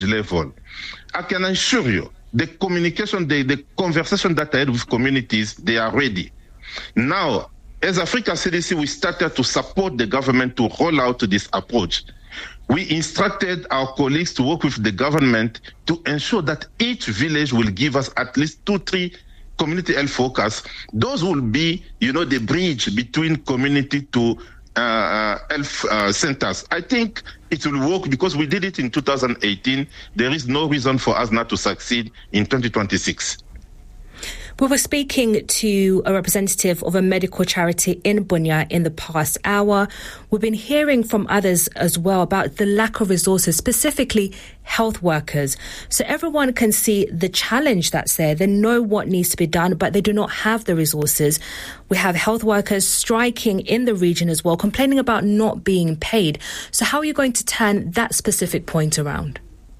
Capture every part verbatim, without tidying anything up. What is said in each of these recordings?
level. I can assure you, the communication, the, the conversation that I had with communities, they are ready. Now, as Africa C D C, we started to support the government to roll out this approach. We instructed our colleagues to work with the government to ensure that each village will give us at least two, three community health workers. Those will be, you know, the bridge between community to uh, health uh, centers. I think it will work because we did it in two thousand eighteen. There is no reason for us not to succeed in twenty twenty-six. We were speaking to a representative of a medical charity in Bunia in the past hour. We've been hearing from others as well about the lack of resources, specifically health workers. So everyone can see the challenge that's there. They know what needs to be done, but they do not have the resources. We have health workers striking in the region as well, complaining about not being paid. So how are you going to turn that specific point around?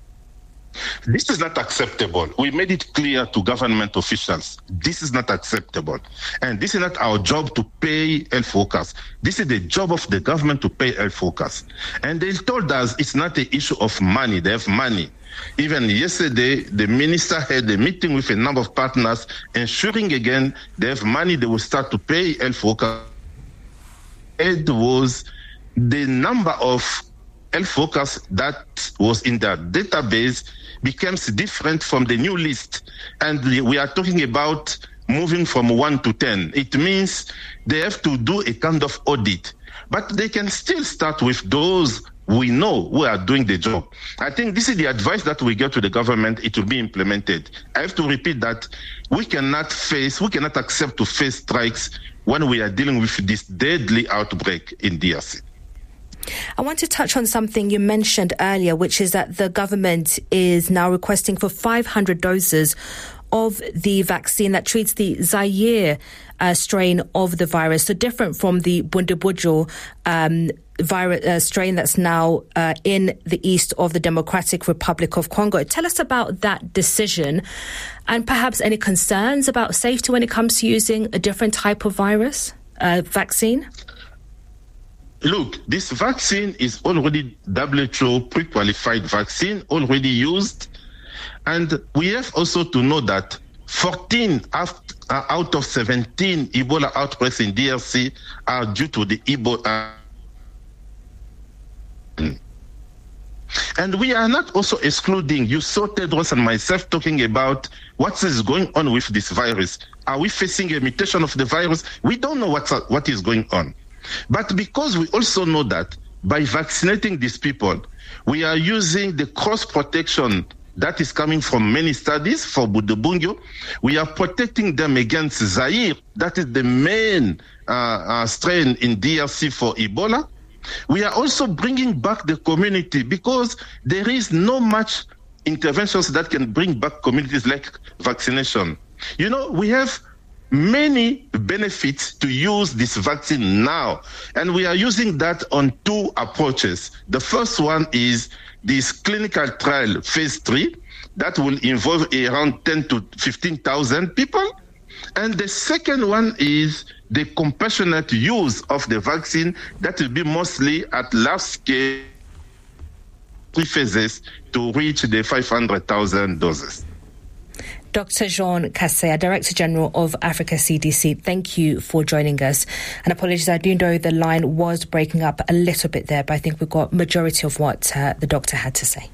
This is not acceptable. We made it clear to government officials. This is not acceptable. And this is not our job to pay health workers. This is the job of the government to pay health workers. And they told us it's not an issue of money. They have money. Even yesterday, the minister had a meeting with a number of partners, ensuring again they have money, they will start to pay health workers. It was the number of health workers that was in their database becomes different from the new list. And we are talking about moving from one to ten. It means they have to do a kind of audit. But they can still start with those we know who are doing the job. I think this is the advice that we get to the government. It will be implemented. I have to repeat that we cannot face, we cannot accept to face strikes when we are dealing with this deadly outbreak in D R C. I want to touch on something you mentioned earlier, which is that the government is now requesting for five hundred doses of the vaccine that treats the Zaire uh, strain of the virus, so different from the Bundibugyo um, virus uh, strain that's now uh, in the east of the Democratic Republic of Congo. Tell us about that decision and perhaps any concerns about safety when it comes to using a different type of virus uh, vaccine. Look, this vaccine is already W H O pre-qualified vaccine, already used. And we have also to know that fourteen out of seventeen Ebola outbreaks in D R C are due to the Ebola. And we are not also excluding, you saw Tedros and myself talking about what is going on with this virus. Are we facing a mutation of the virus? We don't know what's, what is going on. But because we also know that by vaccinating these people, we are using the cross protection that is coming from many studies for Bundibugyo. We are protecting them against Zaire. That is the main uh, uh, strain in D R C for Ebola. We are also bringing back the community because there is no much interventions that can bring back communities like vaccination. You know, we have many benefits to use this vaccine now. And we are using that on two approaches. The first one is this clinical trial, phase three, that will involve around ten to fifteen thousand people. And the second one is the compassionate use of the vaccine that will be mostly at large scale, three phases to reach the five hundred thousand doses. Doctor Jean Kaseya, Director General of Africa C D C, thank you for joining us. And apologies, I do know the line was breaking up a little bit there, but I think we got majority of what uh, the doctor had to say.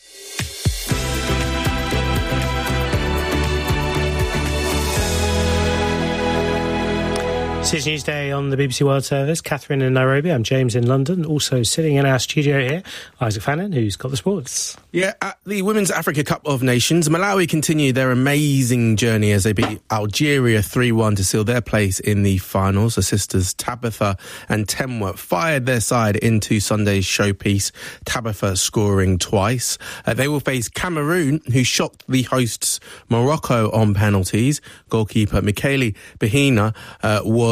It's News Day on the B B C World Service. Catherine in Nairobi. I'm James in London. Also sitting in our studio here, Isaac Fannin, who's got the sports. Yeah, at the Women's Africa Cup of Nations, Malawi continue their amazing journey as they beat Algeria three one to seal their place in the finals. The sisters Tabitha and Temwa fired their side into Sunday's showpiece, Tabitha scoring twice. Uh, they will face Cameroon, who shocked the hosts Morocco on penalties. Goalkeeper Michele Bahina uh, was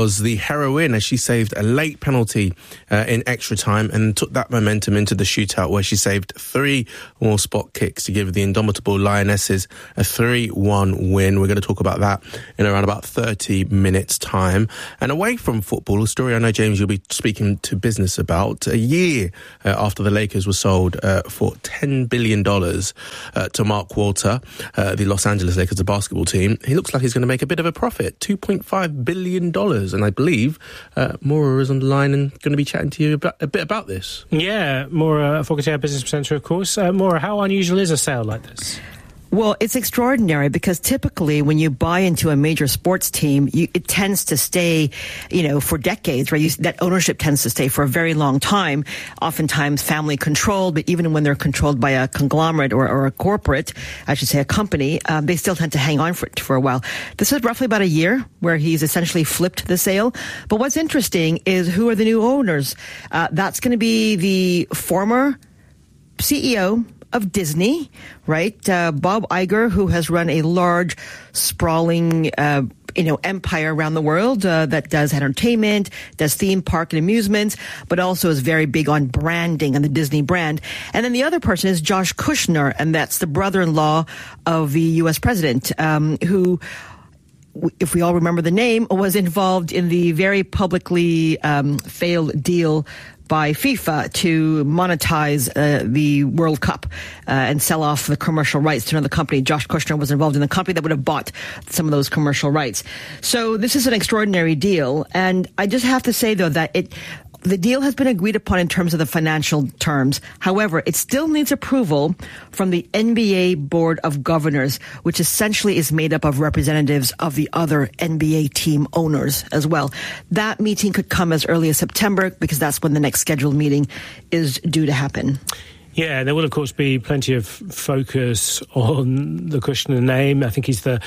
was the heroine as she saved a late penalty uh, in extra time and took that momentum into the shootout where she saved three more spot kicks to give the indomitable Lionesses a three one win. We're going to talk about that in around about thirty minutes time. And away from football, a story I know, James, you'll be speaking to business about. A year uh, after the Lakers were sold uh, for ten billion dollars uh, to Mark Walter, uh, the Los Angeles Lakers, the basketball team, he looks like he's going to make a bit of a profit, two point five billion dollars. And I believe uh, Maura is on the line and going to be chatting to you about, a bit about this. Yeah, Maura Fogarty, our business presenter, of course. Uh, Maura, how unusual is a sale like this? Well, it's extraordinary because typically when you buy into a major sports team, you, it tends to stay, you know, for decades, right? You, that ownership tends to stay for a very long time, oftentimes family controlled, but even when they're controlled by a conglomerate or, or a corporate, I should say a company, um, they still tend to hang on for, for a while. This is roughly about a year where he's essentially flipped the sale. But what's interesting is who are the new owners? Uh, that's going to be the former C E O of Disney, right? Uh, Bob Iger, who has run a large, sprawling, uh, you know, empire around the world uh, that does entertainment, does theme park and amusements, but also is very big on branding and the Disney brand. And then the other person is Josh Kushner, and that's the brother-in-law of the U S president, um, who, if we all remember the name, was involved in the very publicly um, failed deal by FIFA to monetize uh, the World Cup uh, and sell off the commercial rights to another company. Josh Kushner was involved in the company that would have bought some of those commercial rights. So this is an extraordinary deal. And I just have to say, though, that it the deal has been agreed upon in terms of the financial terms. However, it still needs approval from the N B A Board of Governors, which essentially is made up of representatives of the other N B A team owners as well. That meeting could come as early as September because that's when the next scheduled meeting is due to happen. Yeah, there will, of course, be plenty of focus on the Kushner name. I think he's the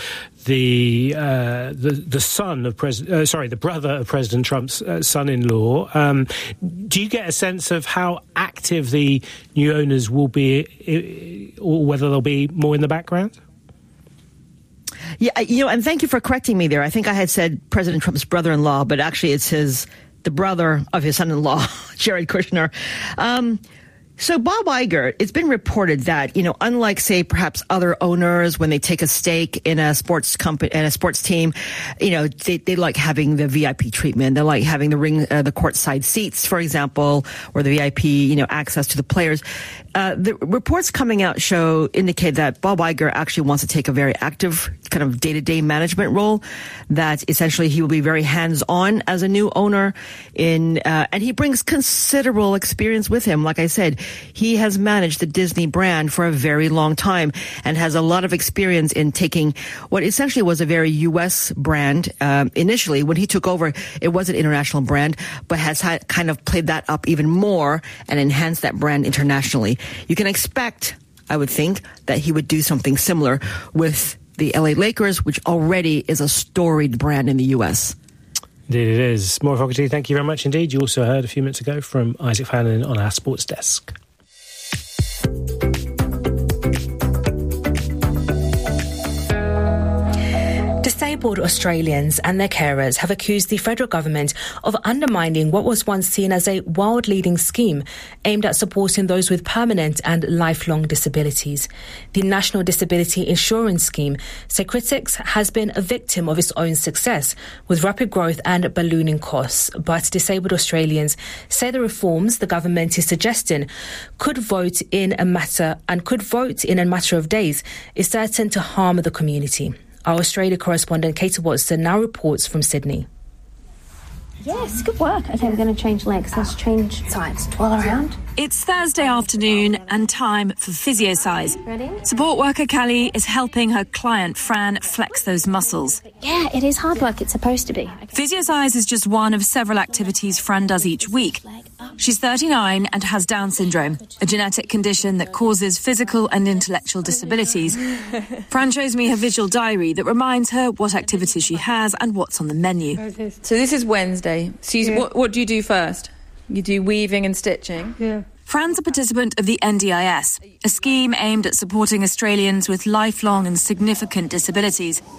the uh, the, the son of President, uh, sorry, the brother of President Trump's uh, son-in-law. Um, do you get a sense of how active the new owners will be, or whether they'll be more in the background? Yeah, you know, and thank you for correcting me there. I think I had said President Trump's brother-in-law, but actually it's his the brother of his son-in-law, Jared Kushner. Um, So Bob Iger, it's been reported that, you know, unlike, say, perhaps other owners, when they take a stake in a sports company, in a sports team, you know, they, they like having the V I P treatment. They like having the ring, uh, the courtside seats, for example, or the V I P, you know, access to the players. Uh, the reports coming out show, indicate that Bob Iger actually wants to take a very active kind of day-to-day management role, that essentially he will be very hands-on as a new owner in, uh, and he brings considerable experience with him. Like I said, he has managed the Disney brand for a very long time and has a lot of experience in taking what essentially was a very U S brand. Um, initially, when he took over, it was an international brand, but has had, kind of played that up even more and enhanced that brand internationally. You can expect, I would think, that he would do something similar with the L A Lakers, which already is a storied brand in the U S. Indeed it is. Maura Fogarty, thank you very much indeed. You also heard a few minutes ago from Isaac Fannin on our sports desk. Disabled Australians and their carers have accused the federal government of undermining what was once seen as a world-leading scheme aimed at supporting those with permanent and lifelong disabilities. The National Disability Insurance Scheme, say critics, has been a victim of its own success, with rapid growth and ballooning costs. But disabled Australians say the reforms the government is suggesting could vote in a matter and could vote in a matter of days is certain to harm the community. Our Australia correspondent Katie Watson now reports from Sydney. Yes, good work. Okay, we're going to change legs. Let's change sides. All around. It's Thursday afternoon and time for PhysioSize. Ready? Support worker Callie is helping her client Fran flex those muscles. Yeah, it is hard work. It's supposed to be. PhysioSize is just one of several activities Fran does each week. She's thirty-nine and has Down syndrome, a genetic condition that causes physical and intellectual disabilities. Fran shows me her visual diary that reminds her what activities she has and what's on the menu. So this is Wednesday. So you, yeah. what, what do you do first? You do weaving and stitching? Yeah. Fran's a participant of the N D I S, a scheme aimed at supporting Australians with lifelong and significant disabilities.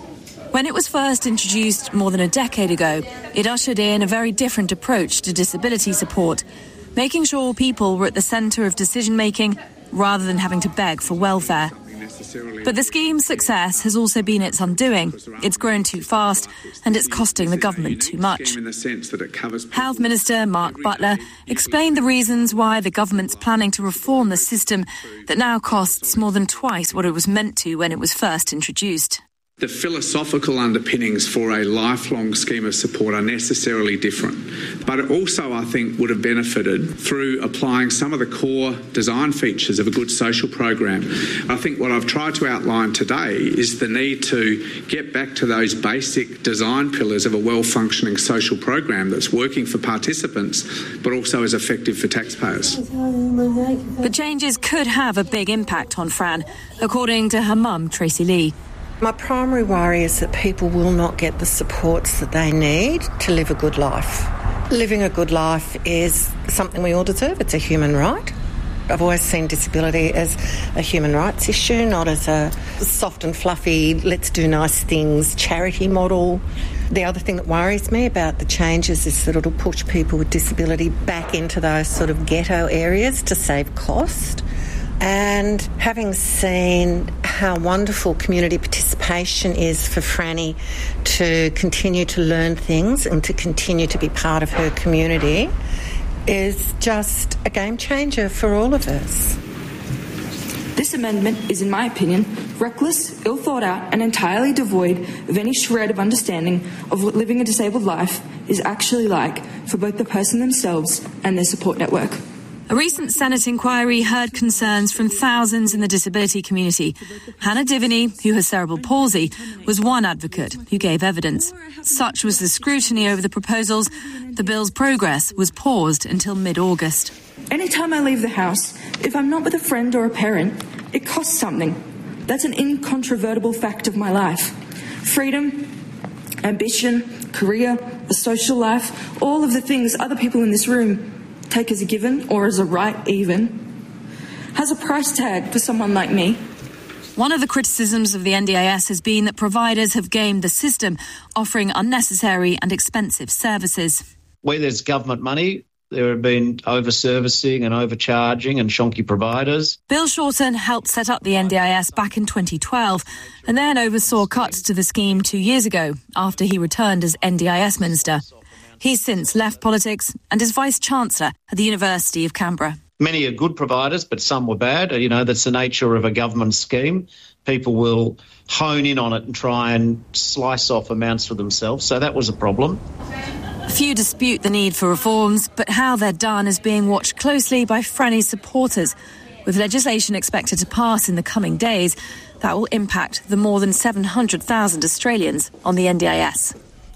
When it was first introduced more than a decade ago, it ushered in a very different approach to disability support, making sure people were at the centre of decision-making rather than having to beg for welfare. But the scheme's success has also been its undoing. It's grown too fast and it's costing the government too much. Health Minister Mark Butler explained the reasons why the government's planning to reform the system that now costs more than twice what it was meant to when it was first introduced. The philosophical underpinnings for a lifelong scheme of support are necessarily different, but it also, I think, would have benefited through applying some of the core design features of a good social program. I think what I've tried to outline today is the need to get back to those basic design pillars of a well-functioning social program that's working for participants, but also is effective for taxpayers. The changes could have a big impact on Fran, according to her mum, Tracy Lee. My primary worry is that people will not get the supports that they need to live a good life. Living a good life is something we all deserve. It's a human right. I've always seen disability as a human rights issue, not as a soft and fluffy, let's do nice things, charity model. The other thing that worries me about the changes is that it'll push people with disability back into those sort of ghetto areas to save cost. And having seen how wonderful community participation is for Franny to continue to learn things and to continue to be part of her community is just a game changer for all of us. This amendment is, in my opinion, reckless, ill thought out and entirely devoid of any shred of understanding of what living a disabled life is actually like for both the person themselves and their support network. A recent Senate inquiry heard concerns from thousands in the disability community. Hannah Diviney, who has cerebral palsy, was one advocate who gave evidence. Such was the scrutiny over the proposals, the bill's progress was paused until mid-August. Anytime I leave the house, if I'm not with a friend or a parent, it costs something. That's an incontrovertible fact of my life. Freedom, ambition, career, a social life, all of the things other people in this room take as a given or as a right even, has a price tag for someone like me. One of the criticisms of the N D I S has been that providers have gamed the system, offering unnecessary and expensive services. Where there's government money, there have been over-servicing and overcharging and shonky providers. Bill Shorten helped set up the N D I S back in twenty twelve and then oversaw cuts to the scheme two years ago after he returned as N D I S Minister. He's since left politics and is Vice-Chancellor at the University of Canberra. Many are good providers, but some were bad. You know, that's the nature of a government scheme. People will hone in on it and try and slice off amounts for themselves. So that was a problem. Few dispute the need for reforms, but how they're done is being watched closely by Franny's supporters. With legislation expected to pass in the coming days, that will impact the more than seven hundred thousand Australians on the N D I S.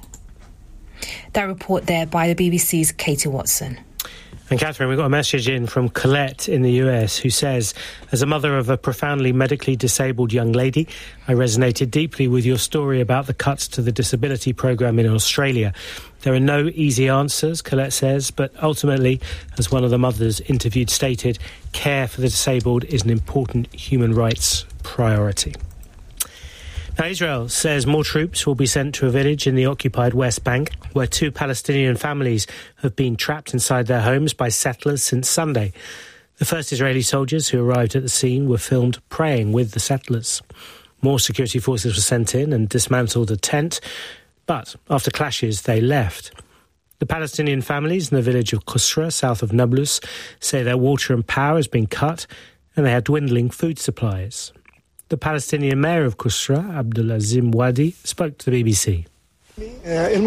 That report there by the B B C's Katie Watson. And Catherine, we've got a message in from Colette in the U S who says, as a mother of a profoundly medically disabled young lady, I resonated deeply with your story about the cuts to the disability programme in Australia. There are no easy answers, Colette says, but ultimately, as one of the mothers interviewed stated, care for the disabled is an important human rights priority. Now, Israel says more troops will be sent to a village in the occupied West Bank where two Palestinian families have been trapped inside their homes by settlers since Sunday. The first Israeli soldiers who arrived at the scene were filmed praying with the settlers. More security forces were sent in and dismantled a tent, but after clashes they left. The Palestinian families in the village of Qusra, south of Nablus, say their water and power has been cut and they had dwindling food supplies. The Palestinian mayor of Qusra, Abdulazim Wadi, spoke to the B B C. The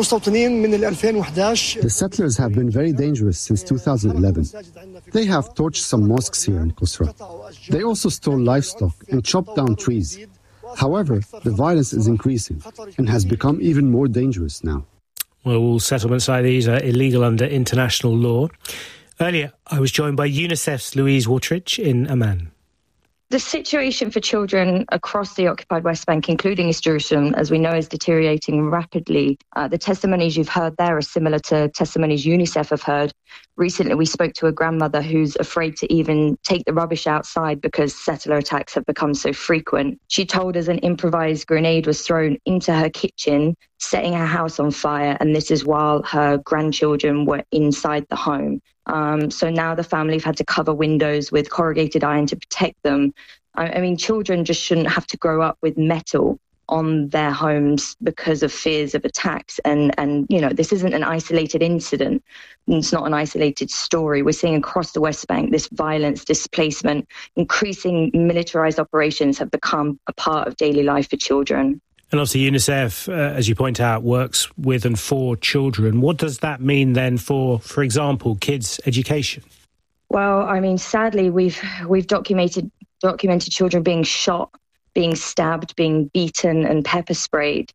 settlers have been very dangerous since two thousand eleven. They have torched some mosques here in Qusra. They also stole livestock and chopped down trees. However, the violence is increasing and has become even more dangerous now. Well, all settlements like these are illegal under international law. Earlier, I was joined by UNICEF's Louise Watrich in Amman. The situation for children across the occupied West Bank, including East Jerusalem, as we know, is deteriorating rapidly. Uh, the testimonies you've heard there are similar to testimonies UNICEF have heard. Recently, we spoke to a grandmother who's afraid to even take the rubbish outside because settler attacks have become so frequent. She told us an improvised grenade was thrown into her kitchen, setting her house on fire, and this is while her grandchildren were inside the home. Um, so now the family have had to cover windows with corrugated iron to protect them. I, I mean, children just shouldn't have to grow up with metal on their homes because of fears of attacks. And, and you know, this isn't an isolated incident. It's not an isolated story. We're seeing across the West Bank this violence, displacement, increasing militarized operations have become a part of daily life for children. And obviously UNICEF, uh, as you point out, works with and for children. What does that mean then for, for example, kids' education? Well, I mean, sadly, we've we've documented documented children being shot, being stabbed, being beaten and pepper sprayed.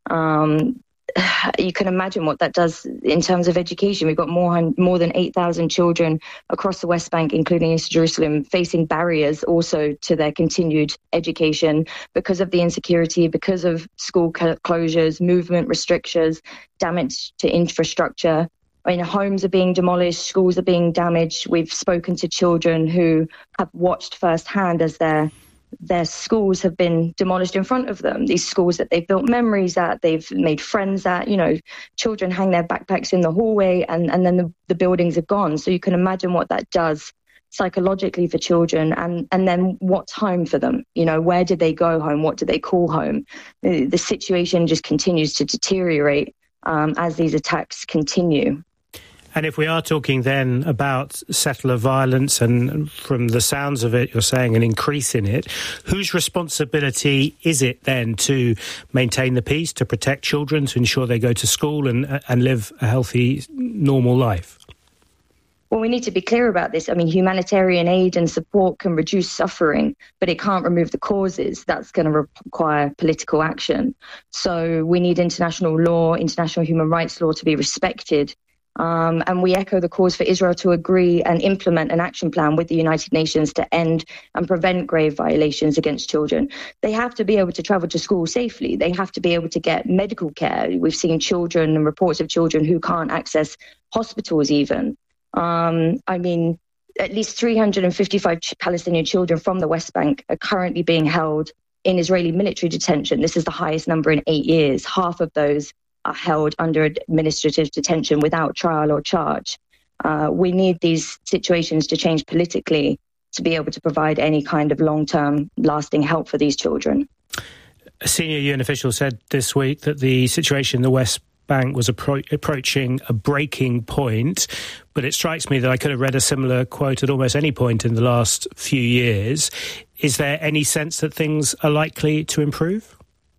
Um, you can imagine what that does in terms of education. We've got more, more than eight thousand children across the West Bank, including East Jerusalem, facing barriers also to their continued education because of the insecurity, because of school closures, movement restrictions, damage to infrastructure. I mean, homes are being demolished, schools are being damaged. We've spoken to children who have watched firsthand as their their schools have been demolished in front of them. These schools that they've built memories at, they've made friends at, you know, children hang their backpacks in the hallway and, and then the, the buildings are gone. So you can imagine what that does psychologically for children, and, and then what's home for them? You know, where did they go home? What do they call home? The, the situation just continues to deteriorate um, as these attacks continue. And if we are talking then about settler violence, and from the sounds of it, you're saying an increase in it, whose responsibility is it then to maintain the peace, to protect children, to ensure they go to school and, and live a healthy, normal life? Well, we need to be clear about this. I mean, humanitarian aid and support can reduce suffering, but it can't remove the causes. That's going to require political action. So we need international law, international human rights law to be respected. Um, and we echo the calls for Israel to agree and implement an action plan with the United Nations to end and prevent grave violations against children. They have to be able to travel to school safely. They have to be able to get medical care. We've seen children and reports of children who can't access hospitals even. Um, I mean, at least three hundred fifty-five Palestinian children from the West Bank are currently being held in Israeli military detention. This is the highest number in eight years. Half of those are held under administrative detention without trial or charge. Uh, we need these situations to change politically to be able to provide any kind of long-term, lasting help for these children. A senior U N official said this week that the situation in the West Bank was appro- approaching a breaking point, but it strikes me that I could have read a similar quote at almost any point in the last few years. Is there any sense that things are likely to improve?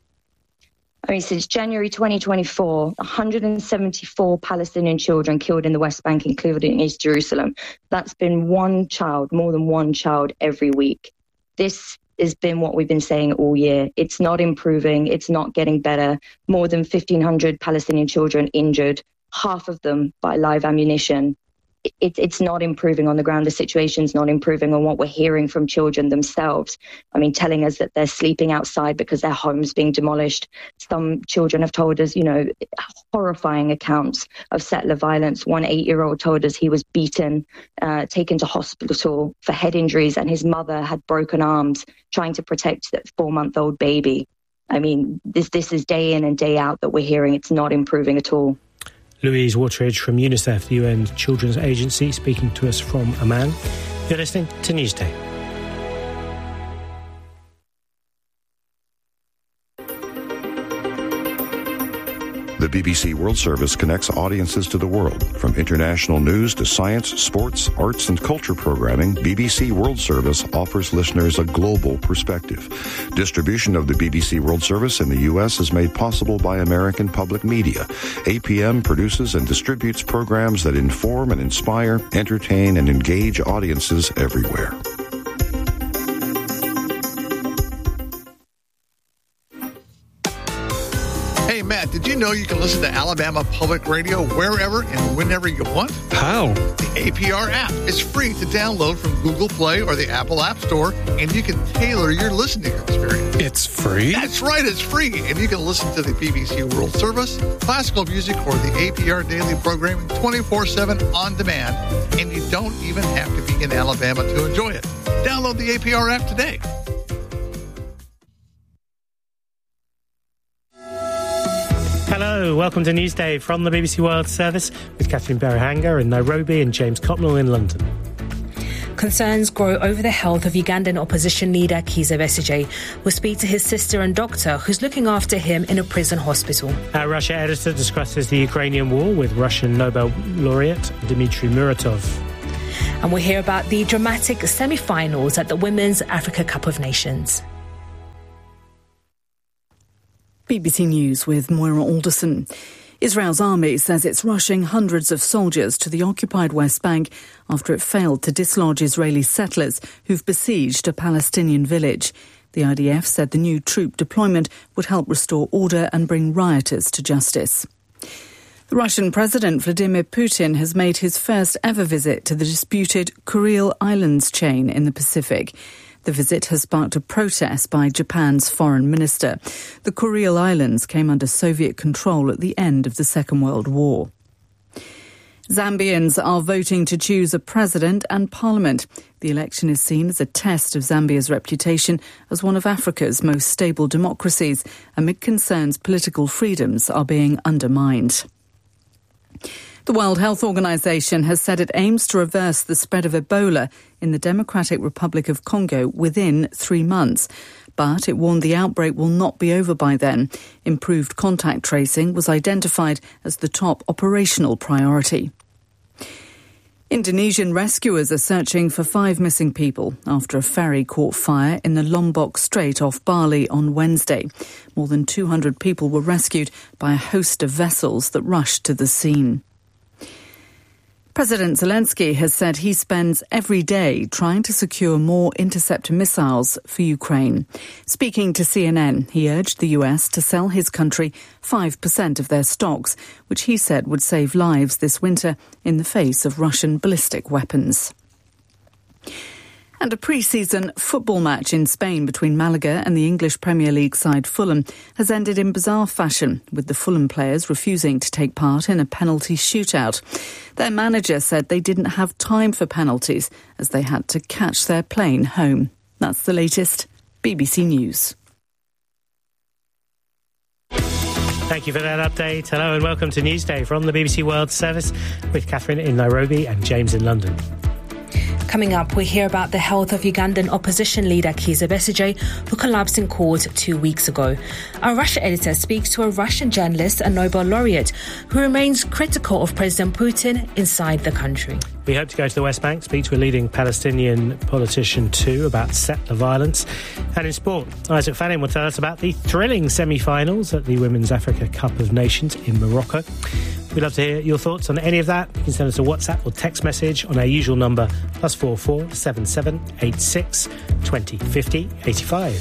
I mean, since January twenty twenty-four, one hundred seventy-four Palestinian children killed in the West Bank, including East Jerusalem. That's been one child, more than one child every week. This has been what we've been saying all year. It's not improving. It's not getting better. More than fifteen hundred Palestinian children injured, half of them by live ammunition. It, it's not improving on the ground. The situation's not improving on what we're hearing from children themselves. I mean, telling us that they're sleeping outside because their home's being demolished. Some children have told us, you know, horrifying accounts of settler violence. One eight-year-old told us he was beaten, uh, taken to hospital for head injuries, and his mother had broken arms trying to protect that four-month-old baby. I mean, this this is day in and day out that we're hearing it's not improving at all. Louise Wateridge from UNICEF, the U N Children's Agency, speaking to us from Amman. You're listening to Newsday. The B B C World Service connects audiences to the world. From international news to science, sports, arts, and culture programming, B B C World Service offers listeners a global perspective. Distribution of the B B C World Service in the U S is made possible by American Public Media. A P M produces and distributes programs that inform and inspire, entertain, and engage audiences everywhere. Hey, Matt, did you know you can listen to Alabama Public Radio wherever and whenever you want? How? The A P R app. It's free to download from Google Play or the Apple App Store, and you can tailor your listening experience. It's free? That's right, it's free. And you can listen to the B B C World Service, classical music, or the A P R Daily programming twenty-four seven on demand, and you don't even have to be in Alabama to enjoy it. Download the A P R app today. Hello, welcome to Newsday from the B B C World Service with Catherine Berahanga in Nairobi and James Copnell in London. Concerns grow over the health of Ugandan opposition leader Kizza Besigye. We'll speak to his sister and doctor who's looking after him in a prison hospital. Our Russia editor discusses the Ukrainian war with Russian Nobel laureate Dmitry Muratov. And we'll hear about the dramatic semi-finals at the Women's Africa Cup of Nations. B B C News with Moira Alderson. Israel's army says it's rushing hundreds of soldiers to the occupied West Bank after it failed to dislodge Israeli settlers who've besieged a Palestinian village. The I D F said the new troop deployment would help restore order and bring rioters to justice. The Russian President Vladimir Putin has made his first ever visit to the disputed Kuril Islands chain in the Pacific. The visit has sparked a protest by Japan's foreign minister. The Kuril Islands came under Soviet control at the end of the Second World War. Zambians are voting to choose a president and parliament. The election is seen as a test of Zambia's reputation as one of Africa's most stable democracies, amid concerns political freedoms are being undermined. The World Health Organization has said it aims to reverse the spread of Ebola in the Democratic Republic of Congo within three months. But it warned the outbreak will not be over by then. Improved contact tracing was identified as the top operational priority. Indonesian rescuers are searching for five missing people after a ferry caught fire in the Lombok Strait off Bali on Wednesday. More than two hundred people were rescued by a host of vessels that rushed to the scene. President Zelensky has said he spends every day trying to secure more interceptor missiles for Ukraine. Speaking to C N N, he urged the U S to sell his country five percent of their stocks, which he said would save lives this winter in the face of Russian ballistic weapons. And a pre-season football match in Spain between Malaga and the English Premier League side Fulham has ended in bizarre fashion, with the Fulham players refusing to take part in a penalty shootout. Their manager said they didn't have time for penalties as they had to catch their plane home. That's the latest. B B C News. Thank you for that update. Hello and welcome to Newsday from the B B C World Service with Catherine in Nairobi and James in London. Coming up, we hear about the health of Ugandan opposition leader Kizza Besigye, who collapsed in court two weeks ago. Our Russia editor speaks to a Russian journalist and Nobel laureate who remains critical of President Putin inside the country. We hope to go to the West Bank, speak to a leading Palestinian politician too about settler violence. And in sport, Isaac Fanning will tell us about the thrilling semi-finals at the Women's Africa Cup of Nations in Morocco. We'd love to hear your thoughts on any of that. You can send us a WhatsApp or text message on our usual number, plus four four seven seven eight six twenty fifty eighty-five.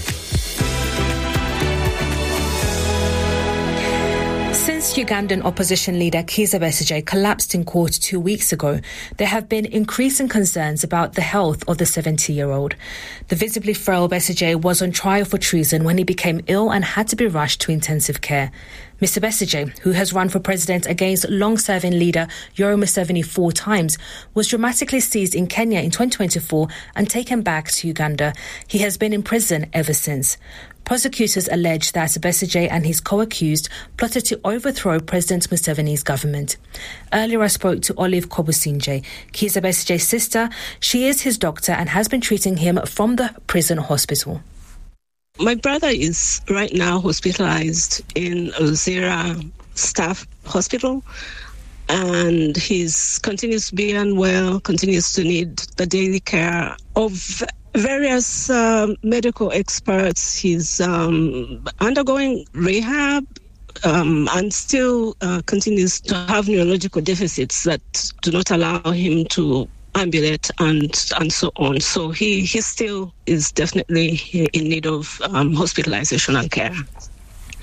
Since Ugandan opposition leader Kizza Besigye collapsed in court two weeks ago, there have been increasing concerns about the health of the seventy-year-old. The visibly frail Besigye was on trial for treason when he became ill and had to be rushed to intensive care. Mister Besigye, who has run for president against long-serving leader Yoweri Museveni four times, was dramatically seized in Kenya in twenty twenty-four and taken back to Uganda. He has been in prison ever since. Prosecutors allege that Besigye and his co-accused plotted to overthrow President Museveni's government. Earlier I spoke to Olive Kobusinje, Kizza Besigye's sister. She is his doctor and has been treating him from the prison hospital. My brother is right now hospitalized in Luzira Staff Hospital, and he continues to be unwell, continues to need the daily care of various uh, medical experts. He's um, undergoing rehab um, and still uh, continues to have neurological deficits that do not allow him to ambulate and and so on. So he, he still is definitely in need of um, hospitalization and care.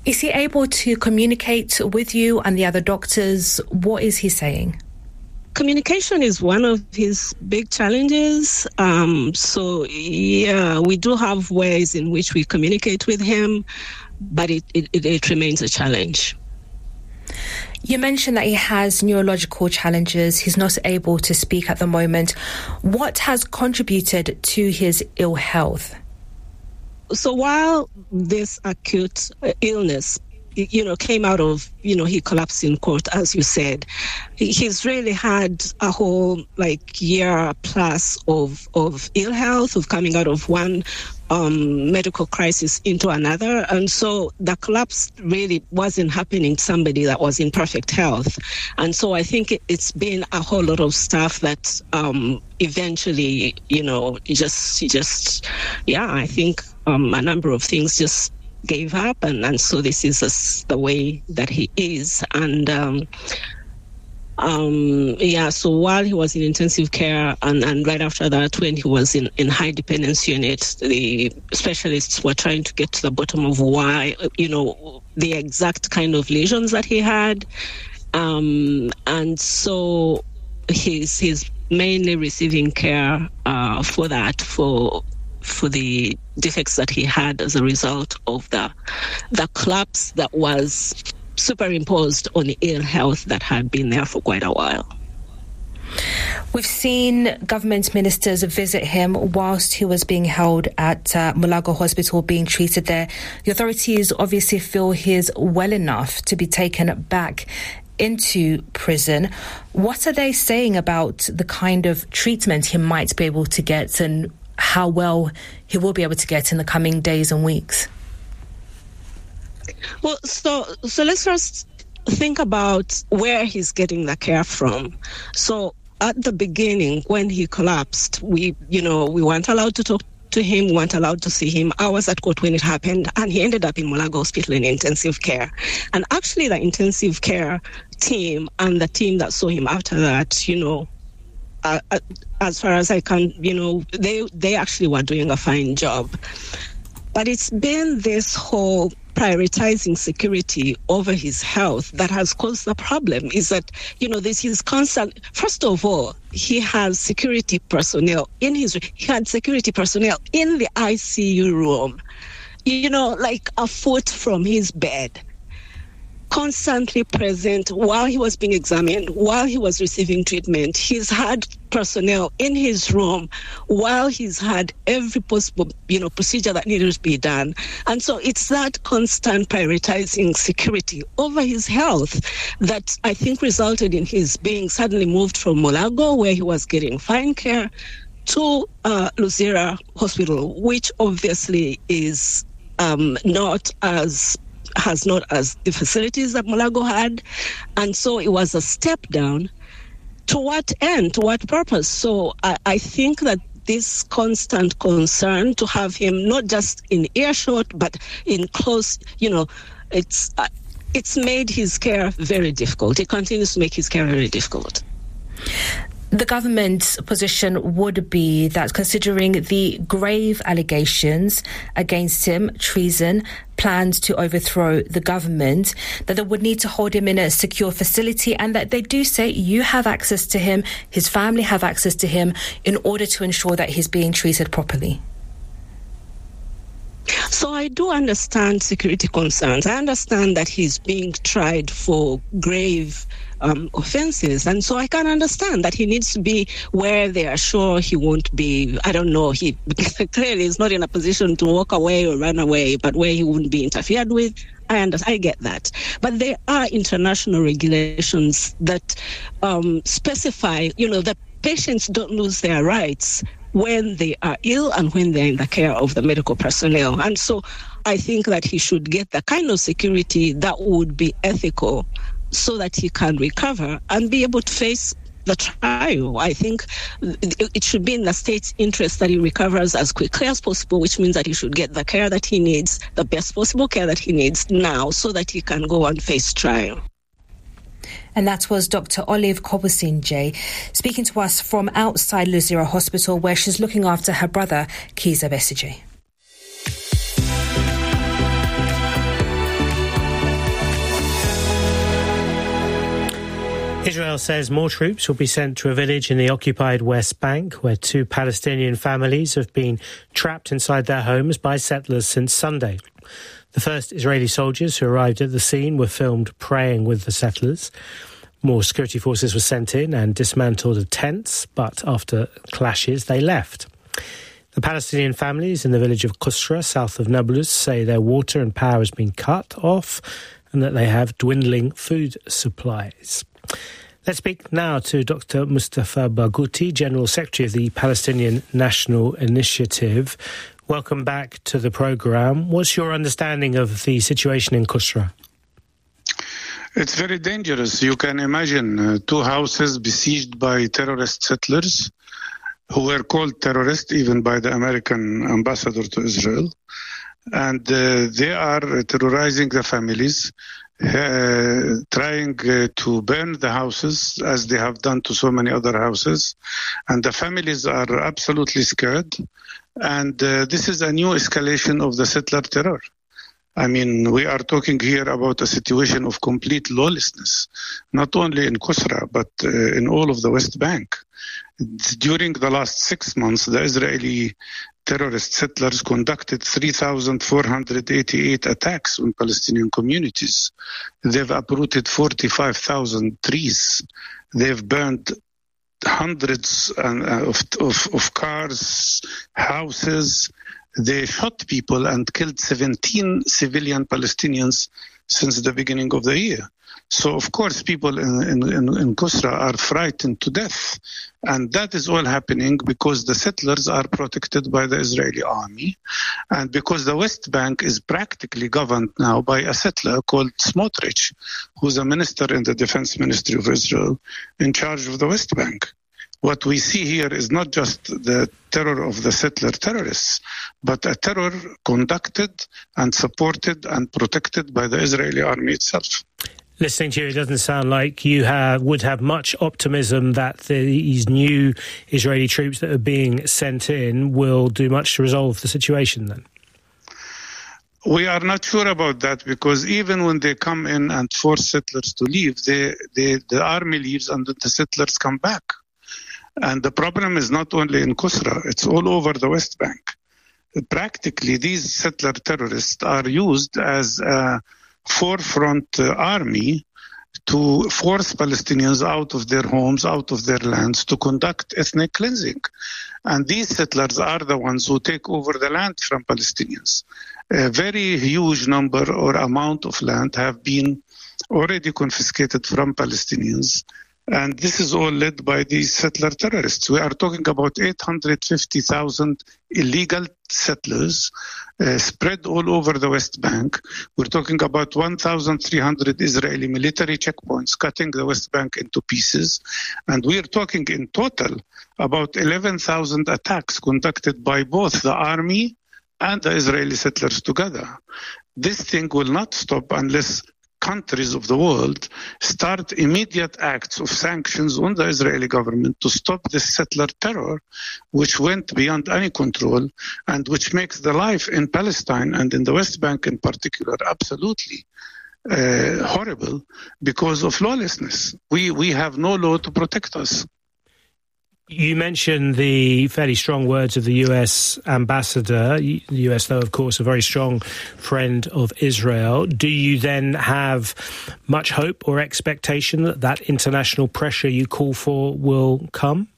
Is he able to communicate with you and the other doctors? What is he saying? Communication is one of his big challenges. Um, so, yeah, we do have ways in which we communicate with him, but it, it, it remains a challenge. You mentioned that he has neurological challenges. He's not able to speak at the moment. What has contributed to his ill health? So while this acute illness, you know, came out of, you know, he collapsed in court, as you said, he's really had a whole, like, year plus of, of ill health, of coming out of one um, medical crisis into another. And so the collapse really wasn't happening to somebody that was in perfect health. And so I think it, it's been a whole lot of stuff that um, eventually, you know, just, just, yeah, I think um, a number of things just gave up, and, and so this is a, the way that he is. And um, um, yeah, so while he was in intensive care, and, and right after that, when he was in, in high dependence unit, the specialists were trying to get to the bottom of why, you know, the exact kind of lesions that he had. Um, and so he's, he's mainly receiving care uh, for that, for for the defects that he had as a result of the the collapse that was superimposed on the ill health that had been there for quite a while. We've seen government ministers visit him whilst he was being held at uh, Mulago Hospital, being treated there. The authorities obviously feel he's well enough to be taken back into prison. What are they saying about the kind of treatment he might be able to get and how well he will be able to get in the coming days and weeks? Well, so so let's first think about where he's getting the care from. So at the beginning, when he collapsed, we, you know, we weren't allowed to talk to him, we weren't allowed to see him. I was at court when it happened, and he ended up in Mulago Hospital in intensive care. And actually, the intensive care team and the team that saw him after that, you know, Uh, as far as I can, you know, they they actually were doing a fine job. But it's been this whole prioritizing security over his health that has caused the problem. Is that, you know, this is constant. First of all, he has security personnel in his, he had security personnel in the I C U room, you know, like a foot from his bed, constantly present while he was being examined, while he was receiving treatment. He's had personnel in his room while he's had every possible, you know, procedure that needed to be done. And so it's that constant prioritizing security over his health that I think resulted in his being suddenly moved from Mulago, where he was getting fine care, to uh, Luzira Hospital, which obviously is um, not as has not as the facilities that Mulago had. And so it was a step down. To what end? To what purpose? So I, I think that this constant concern to have him not just in earshot, but in close, you know, it's uh, it's made his care very difficult. It continues to make his care very difficult. The government's position would be that, considering the grave allegations against him, treason, plans to overthrow the government, that they would need to hold him in a secure facility, and that they do say you have access to him, his family have access to him, in order to ensure that he's being treated properly. So I do understand security concerns. I understand that he's being tried for grave um, offenses. And so I can understand that he needs to be where they are sure he won't be, I don't know, he clearly is not in a position to walk away or run away, but where he wouldn't be interfered with. I understand, I get that. But there are international regulations that um, specify, you know, that patients don't lose their rights when they are ill and when they're in the care of the medical personnel. And so I think that he should get the kind of security that would be ethical so that he can recover and be able to face the trial. I think it should be in the state's interest that he recovers as quickly as possible, which means that he should get the care that he needs, the best possible care that he needs now, so that he can go and face trial. And that was Doctor Olive Kobusinje speaking to us from outside Luzira Hospital, where she's looking after her brother, Kizza Besigye. Israel says more troops will be sent to a village in the occupied West Bank where two Palestinian families have been trapped inside their homes by settlers since Sunday. The first Israeli soldiers who arrived at the scene were filmed praying with the settlers. More security forces were sent in and dismantled the tents, but after clashes they left. The Palestinian families in the village of Qusra, south of Nablus, say their water and power has been cut off and that they have dwindling food supplies. Let's speak now to Doctor Mustafa Barghouti, General Secretary of the Palestinian National Initiative. Welcome back to the programme. What's your understanding of the situation in Qusra? It's very dangerous. You can imagine uh, two houses besieged by terrorist settlers who were called terrorists even by the American ambassador to Israel. And uh, they are terrorizing the families, uh, trying uh, to burn the houses as they have done to so many other houses. And the families are absolutely scared. And uh, this is a new escalation of the settler terror. I mean, we are talking here about a situation of complete lawlessness, not only in Qusra, but uh, in all of the West Bank. During the last six months, the Israeli terrorist settlers conducted three thousand four hundred eighty-eight attacks on Palestinian communities. They've uprooted forty-five thousand trees. They've burned hundreds of, of, of cars, houses. They shot people and killed seventeen civilian Palestinians since the beginning of the year. So, of course, people in, in, in Qusra are frightened to death. And that is all happening because the settlers are protected by the Israeli army and because the West Bank is practically governed now by a settler called Smotrich, who's a minister in the Defense Ministry of Israel in charge of the West Bank. What we see here is not just the terror of the settler terrorists, but a terror conducted and supported and protected by the Israeli army itself. Listening to you, it doesn't sound like you have, would have much optimism that these new Israeli troops that are being sent in will do much to resolve the situation then. We are not sure about that because even when they come in and force settlers to leave, they, they, the army leaves and the settlers come back. And the problem is not only in Qusra, it's all over the West Bank. Practically, these settler terrorists are used as a forefront uh, army to force Palestinians out of their homes, out of their lands, to conduct ethnic cleansing. And these settlers are the ones who take over the land from Palestinians. A very huge number or amount of land have been already confiscated from Palestinians. And this is all led by these settler terrorists. We are talking about eight hundred fifty thousand illegal settlers uh, spread all over the West Bank. We're talking about one thousand three hundred Israeli military checkpoints cutting the West Bank into pieces. And we're talking in total about eleven thousand attacks conducted by both the army and the Israeli settlers together. This thing will not stop unless countries of the world start immediate acts of sanctions on the Israeli government to stop this settler terror, which went beyond any control and which makes the life in Palestine and in the West Bank in particular absolutely uh, horrible because of lawlessness. We, we have no law to protect us. You mentioned the fairly strong words of the U S ambassador. The U S, though, of course, a very strong friend of Israel. Do you then have much hope or expectation that that international pressure you call for will come?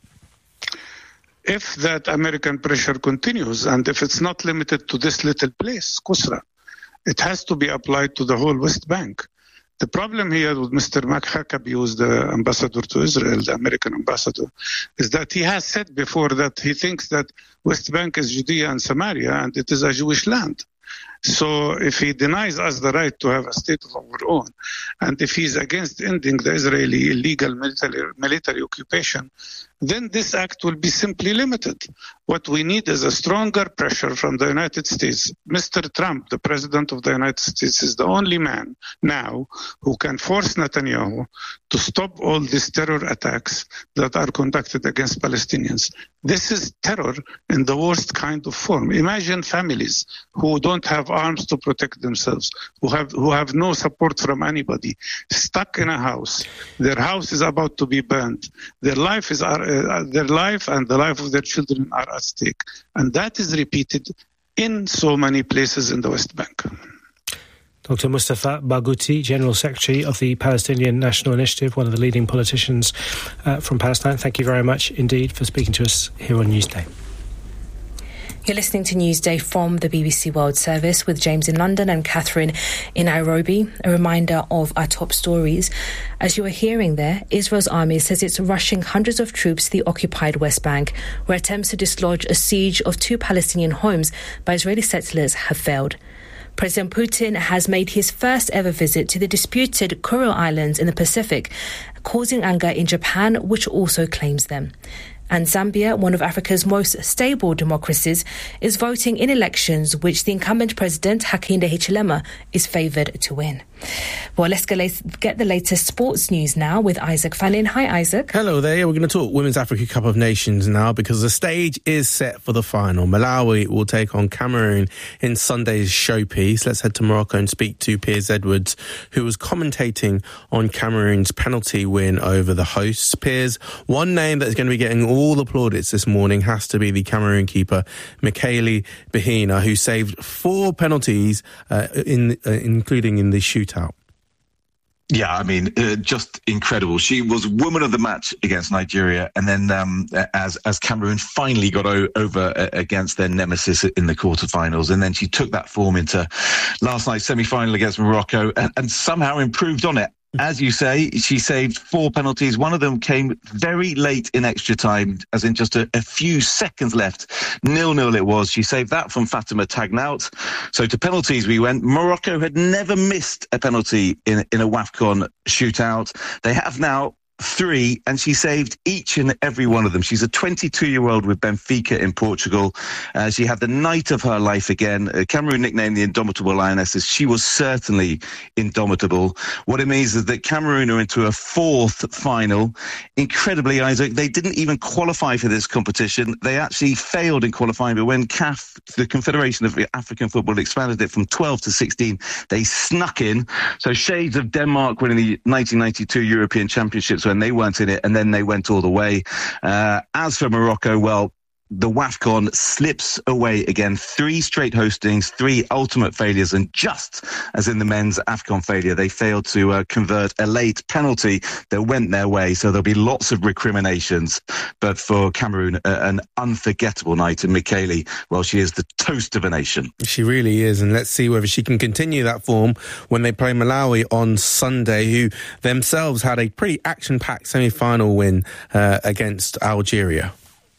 If that American pressure continues, and if it's not limited to this little place, Qusra, it has to be applied to the whole West Bank. The problem here with Mister Mark Huckabee, who is the ambassador to Israel, the American ambassador, is that he has said before that he thinks that West Bank is Judea and Samaria and it is a Jewish land. So if he denies us the right to have a state of our own, and if he's against ending the Israeli illegal military, military occupation, then this act will be simply limited. What we need is a stronger pressure from the United States. Mister Trump, the president of the United States, is the only man now who can force Netanyahu to stop all these terror attacks that are conducted against Palestinians. This is terror in the worst kind of form. Imagine families who don't have have arms to protect themselves, who have who have no support from anybody, stuck in a house. Their house is about to be burned. Their life is uh, their life and the life of their children are at stake, and that is repeated in so many places in the West Bank. Doctor Mustafa Barghouti, General Secretary of the Palestinian National Initiative, one of the leading politicians uh, from Palestine. Thank you very much indeed for speaking to us here on Newsday. You're listening to Newsday from the B B C World Service with James in London and Catherine in Nairobi. A reminder of our top stories. As you were hearing there, Israel's army says it's rushing hundreds of troops to the occupied West Bank, where attempts to dislodge a siege of two Palestinian homes by Israeli settlers have failed. President Putin has made his first ever visit to the disputed Kuril Islands in the Pacific, causing anger in Japan, which also claims them. And Zambia, one of Africa's most stable democracies, is voting in elections which the incumbent president, Hakainde Hichilema, is favoured to win. Well, let's get the latest sports news now with Isaac Fannin. Hi, Isaac. Hello there. We're going to talk Women's Africa Cup of Nations now because the stage is set for the final. Malawi will take on Cameroon in Sunday's showpiece. Let's head to Morocco and speak to Piers Edwards, who was commentating on Cameroon's penalty win over the hosts. Piers, one name that is going to be getting all the plaudits this morning has to be the Cameroon keeper, Michaeli Behina, who saved four penalties, uh, in uh, including in the shootout. Yeah, I mean, uh, just incredible. She was woman of the match against Nigeria, and then um, as as Cameroon finally got o- over uh, against their nemesis in the quarterfinals, and then she took that form into last night's semi-final against Morocco, and, and somehow improved on it. As you say, she saved four penalties. One of them came very late in extra time, as in just a, a few seconds left. Nil-nil it was. She saved that from Fatima Tagnout. So to penalties we went. Morocco had never missed a penalty in, in a WAFCON shootout. They have now three, and she saved each and every one of them. She's a twenty-two-year-old with Benfica in Portugal. Uh, she had the night of her life again. Uh, Cameroon nicknamed the Indomitable Lionesses. She was certainly indomitable. What it means is that Cameroon are into a fourth final. Incredibly, Isaac, they didn't even qualify for this competition. They actually failed in qualifying, but when C A F, the Confederation of African Football, expanded it from twelve to sixteen, they snuck in. So shades of Denmark winning the nineteen ninety-two European Championships when they weren't in it, and then they went all the way. Uh, as for Morocco, well, the WAFCON slips away again. Three straight hostings, three ultimate failures, and just as in the men's AFCON failure, they failed to uh, convert a late penalty that went their way, so there'll be lots of recriminations. But for Cameroon, uh, an unforgettable night, and Michaeli, well, she is the toast of a nation. She really is, and let's see whether she can continue that form when they play Malawi on Sunday, who themselves had a pretty action-packed semi-final win uh, against Algeria.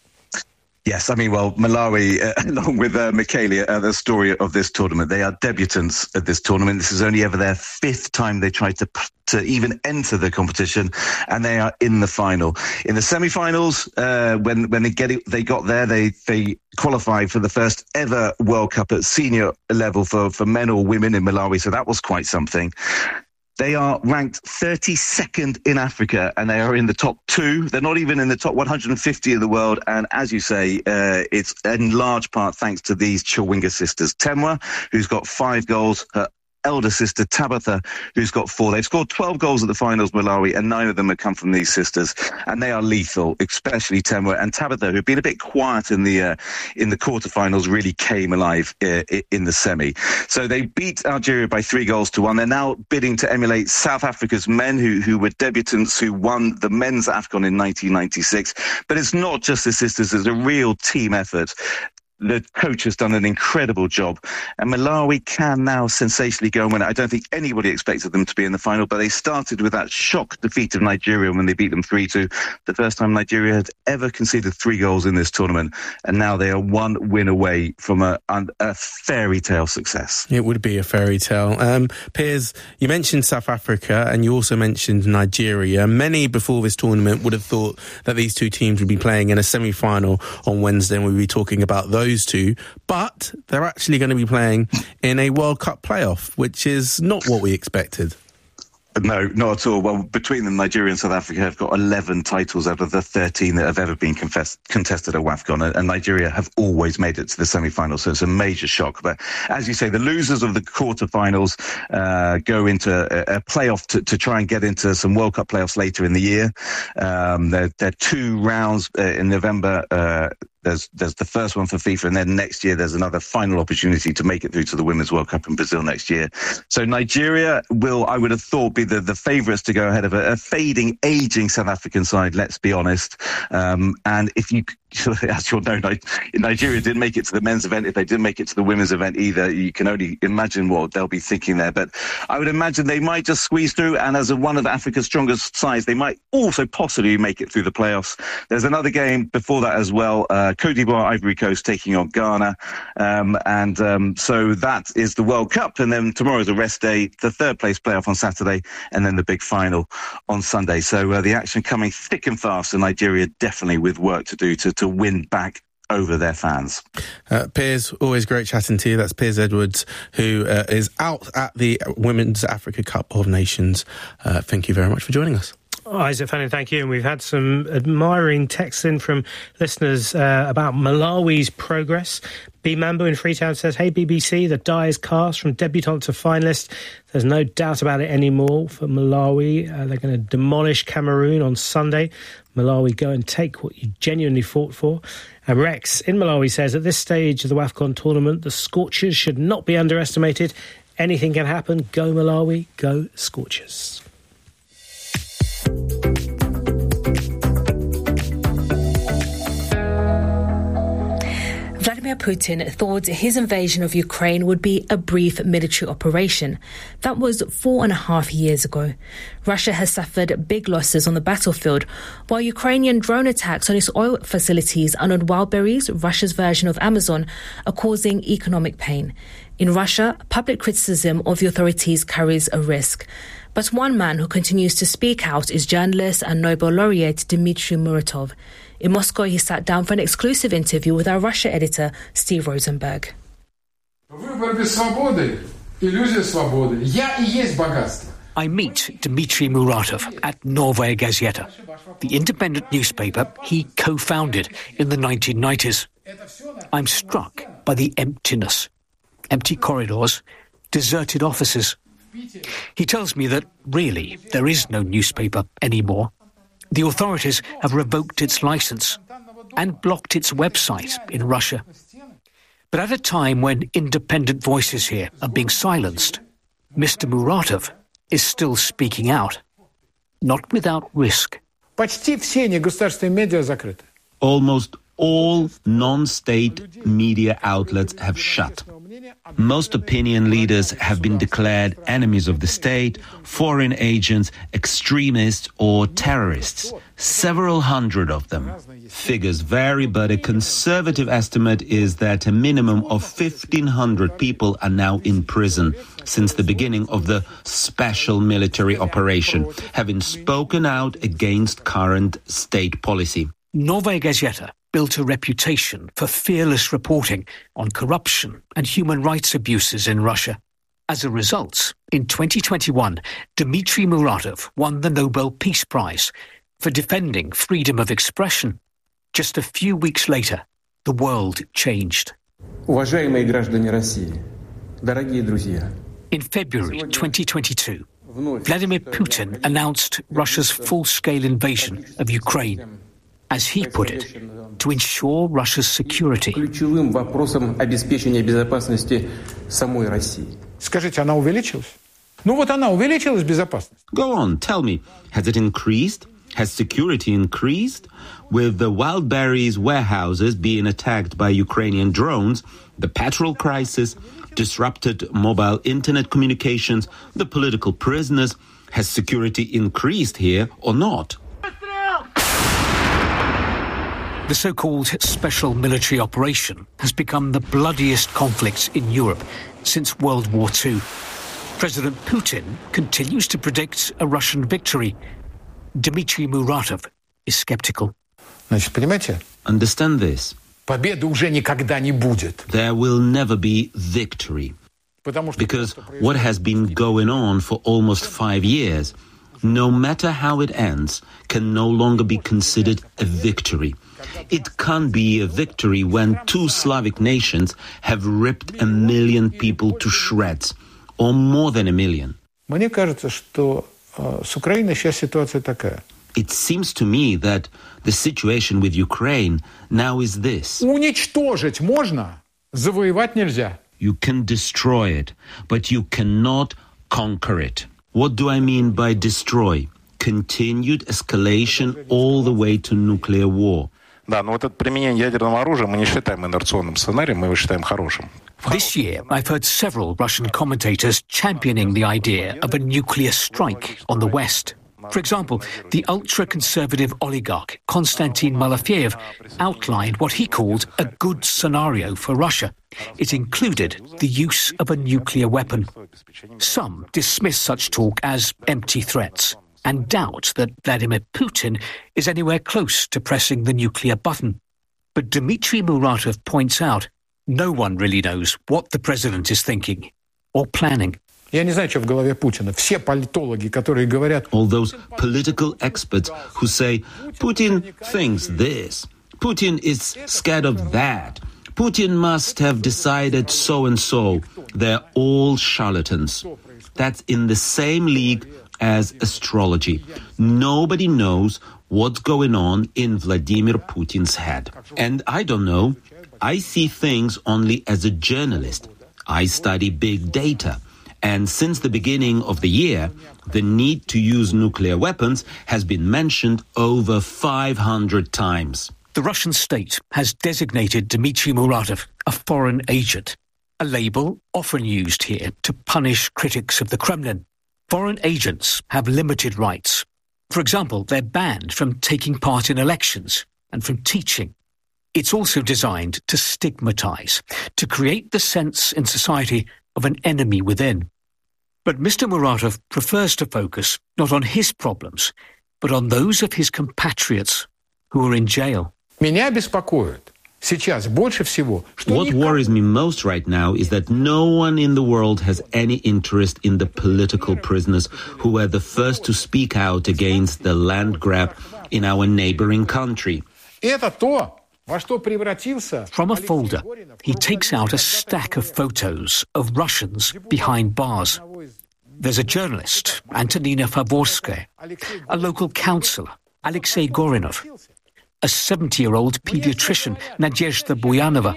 Yes, I mean, well, Malawi, uh, along with uh, Michaeli, are the story of this tournament. They are debutants at this tournament. This is only ever their fifth time they tried to to even enter the competition, and they are in the final. In the semi-finals, uh, when when they get it, they got there. They they qualified for the first ever World Cup at senior level for for men or women in Malawi. So that was quite something. They are ranked thirty-second in Africa, and they are in the top two. They're not even in the top one hundred fifty of the world. And as you say, uh, it's in large part thanks to these Chawinga sisters. Temwa, who's got five goals, her elder sister Tabitha, who's got four. They've scored twelve goals at the finals, Malawi, and nine of them have come from these sisters, and they are lethal, especially Temwa and Tabitha, who've been a bit quiet in the uh, in the quarterfinals, really came alive uh, in the semi. So they beat Algeria by three goals to one. They're now bidding to emulate South Africa's men, who who were debutants, who won the men's AFCON in nineteen ninety-six. But it's not just the sisters; it's a real team effort. The coach has done an incredible job, and Malawi can now sensationally go and win it. I don't think anybody expected them to be in the final, but they started with that shock defeat of Nigeria when they beat them three two, the first time Nigeria had ever conceded three goals in this tournament, and now they are one win away from a, a fairy tale success. It would be a fairy tale. Um, Piers, you mentioned South Africa, and you also mentioned Nigeria. Many before this tournament would have thought that these two teams would be playing in a semi-final on Wednesday, and we'd be talking about those two, but they're actually going to be playing in a World Cup playoff, which is not what we expected. No, not at all. Well, between them, Nigeria and South Africa have got eleven titles out of the thirteen that have ever been confessed, contested at WAFCON, and Nigeria have always made it to the semi-finals, so it's a major shock. But as you say, the losers of the quarterfinals uh, go into a, a playoff to, to try and get into some World Cup playoffs later in the year. Um, there, there are two rounds uh, in November. Uh, There's there's the first one for FIFA, and then next year there's another final opportunity to make it through to the Women's World Cup in Brazil next year. So Nigeria will, I would have thought, be the, the favourites to go ahead of a, a fading, ageing South African side, let's be honest. Um, and if you, as you'll know, Nigeria didn't make it to the men's event. If they didn't make it to the women's event either, you can only imagine what they'll be thinking there. But I would imagine they might just squeeze through, and as a, one of Africa's strongest sides, they might also possibly make it through the playoffs. There's another game before that as well. Uh, Côte d'Ivoire, Ivory Coast taking on Ghana. Um, and um, so that is the World Cup. And then tomorrow's a rest day, the third place playoff on Saturday, and then the big final on Sunday. So uh, the action coming thick and fast, and Nigeria definitely with work to do to, to win back over their fans. Uh, Piers, always great chatting to you. That's Piers Edwards, who uh, is out at the Women's Africa Cup of Nations. Uh, thank you very much for joining us. Isaac Fanning, thank you. And we've had some admiring texts in from listeners uh, about Malawi's progress. B. Mambo in Freetown says, hey, B B C, the die is cast from debutante to finalist. There's no doubt about it anymore for Malawi. Uh, they're going to demolish Cameroon on Sunday. Malawi, go and take what you genuinely fought for. And Rex in Malawi says, at this stage of the WAFCON tournament, the Scorchers should not be underestimated. Anything can happen. Go Malawi, go Scorchers. Vladimir Putin thought his invasion of Ukraine would be a brief military operation. That was four and a half years ago. Russia has suffered big losses on the battlefield, while Ukrainian drone attacks on its oil facilities and on Wildberries, Russia's version of Amazon, are causing economic pain. In Russia, public criticism of the authorities carries a risk. But one man who continues to speak out is journalist and Nobel laureate Dmitry Muratov. In Moscow, he sat down for an exclusive interview with our Russia editor, Steve Rosenberg. I meet Dmitry Muratov at Novaya Gazeta, the independent newspaper he co-founded in the nineteen nineties. I'm struck by the emptiness. Empty corridors, deserted offices. He tells me that, really, there is no newspaper anymore. The authorities have revoked its license and blocked its website in Russia. But at a time when independent voices here are being silenced, Mister Muratov is still speaking out, not without risk. Almost all non-state media outlets have shut. Most opinion leaders have been declared enemies of the state, foreign agents, extremists or terrorists. Several hundred of them. Figures vary, but a conservative estimate is that a minimum of fifteen hundred people are now in prison since the beginning of the special military operation, having spoken out against current state policy. Novaya Gazeta built a reputation for fearless reporting on corruption and human rights abuses in Russia. As a result, in twenty twenty-one, Dmitry Muratov won the Nobel Peace Prize for defending freedom of expression. Just a few weeks later, the world changed. In February twenty twenty-two, Vladimir Putin announced Russia's full-scale invasion of Ukraine. As he put it, to ensure Russia's security. Go on, tell me, has it increased? Has security increased? With the Wildberries warehouses being attacked by Ukrainian drones, the petrol crisis, disrupted mobile internet communications, the political prisoners, has security increased here or not? The so-called special military operation has become the bloodiest conflict in Europe since World War Two. President Putin continues to predict a Russian victory. Dmitry Muratov is skeptical. Understand this. There will never be victory. Because what has been going on for almost five years, no matter how it ends, can no longer be considered a victory. It can't be a victory when two Slavic nations have ripped a million people to shreds, or more than a million. Мне кажется, что с Украиной сейчас ситуация такая. It seems to me that the situation with Ukraine now is this. Уничтожить можно, завоевать нельзя. You can destroy it, but you cannot conquer it. What do I mean by destroy? Continued escalation all the way to nuclear war. Да, но вот это применение ядерного оружия мы не считаем инерционным сценарием, мы его считаем хорошим. This year, I've heard several Russian commentators championing the idea of a nuclear strike on the West. For example, the ultra-conservative oligarch Konstantin Malafeyev outlined what he called a good scenario for Russia. It included the use of a nuclear weapon. Some dismiss such talk as empty threats and doubt that Vladimir Putin is anywhere close to pressing the nuclear button. But Dmitry Muratov points out no one really knows what the president is thinking or planning. Я не знаю, что в голове Путина. Все политологи, которые говорят... All those political experts who say, Putin thinks this, Putin is scared of that, Putin must have decided so and so. They're all charlatans. That's in the same league as astrology. Nobody knows what's going on in Vladimir Putin's head. And I don't know. I see things only as a journalist. I study big data. And since the beginning of the year, the need to use nuclear weapons has been mentioned over five hundred times. The Russian state has designated Dmitry Muratov a foreign agent, a label often used here to punish critics of the Kremlin. Foreign agents have limited rights. For example, they're banned from taking part in elections and from teaching. It's also designed to stigmatize, to create the sense in society of an enemy within. But Mister Muratov prefers to focus not on his problems, but on those of his compatriots who are in jail. Меня беспокоит сейчас больше всего, что What worries me most right now is that no one in the world has any interest in the political prisoners who were the first to speak out against the land grab in our neighboring country. Это то, во что превратился... From a folder, he takes out a stack of photos of Russians behind bars. There's a journalist, Antonina Favorskaya, a local councillor, Alexei Gorinov, a seventy-year-old pediatrician, Nadezhda Buyanova,